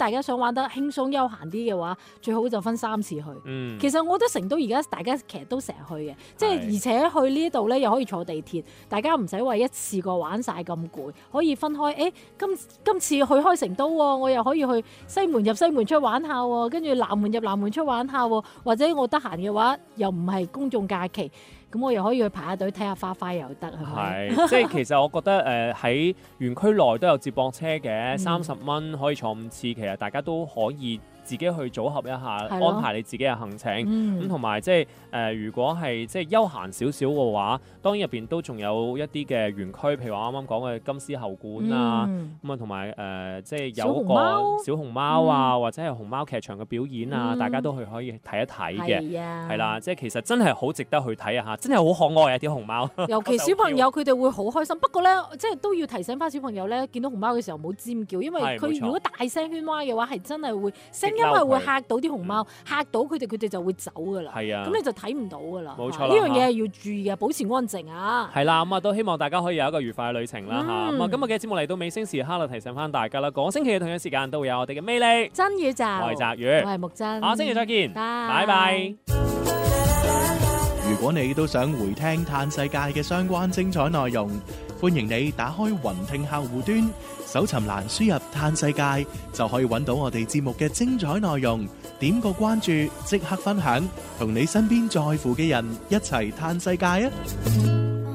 大家想玩得輕鬆休閒啲嘅話，最好就分3次去。其實我覺得成都而家大家其實都成日去嘅，即係而且去呢度咧又可以坐地鐵，大家唔使話一次過玩晒咁攰，可以分開。今次去開成都喎，我又可以去西門入西門出玩下喎，跟住南門入南門出玩下喎，或者我得閒嘅話又唔係公眾假期。咁我又可以去排下隊睇下花花又得，係咪？ 係，即係其實我覺得喺園區內都有接駁車嘅，30蚊可以坐5次，其實大家都可以自己去組合一下，安排你自己嘅行程。咁同埋即係如果係即係休閒少少嘅話，當然入邊都仲有一啲嘅園區，譬如話啱啱講嘅金絲猴館啊，咁啊同埋即係有個小熊貓啊，或者係熊貓劇場嘅表演啊，大家都可以睇一睇嘅。係啦，即係其實真係好值得去睇下，真係好可愛啊啲熊貓。 尤其小朋友佢哋會好開心。不過咧，即係都要提醒翻小朋友咧，見到熊貓嘅時候唔好尖叫，因為佢如果大聲喧譁嘅話，係真係會聲音係會嚇到啲熊貓，嚇到佢哋就會走噶啦。係啊，咁你就睇唔到噶啦。冇錯，呢樣嘢係要注意嘅，保持安靜啊。 係啦，咁啊都希望大家可以有一個愉快嘅旅程啦嚇。咁啊今日嘅節目嚟到尾聲時刻啦，提醒翻大家啦，個星期嘅同樣時間都會有我哋嘅魅力真宇宙， 我係澤宇， 我係木真。 下星期再見，拜拜。 如果你都想回聽嘆世界嘅相關精彩內容，歡迎你打開雲聽客戶端，搜尋欄輸入嘆世界，就可以揾到我哋節目嘅精彩內容。點個關注，即刻分享，同你身邊在乎嘅人一齊嘆世界啊！